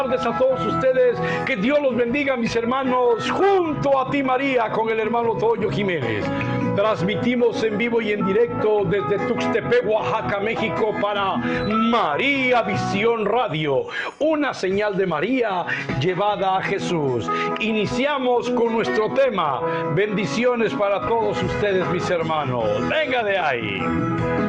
Buenas tardes a todos ustedes, que Dios los bendiga, mis hermanos, junto a ti, María, con el hermano Toño Jiménez. Transmitimos en vivo y en directo desde Tuxtepec, Oaxaca, México, para María Visión Radio, una señal de María llevada a Jesús. Iniciamos con nuestro tema. Bendiciones para todos ustedes, mis hermanos. Venga de ahí.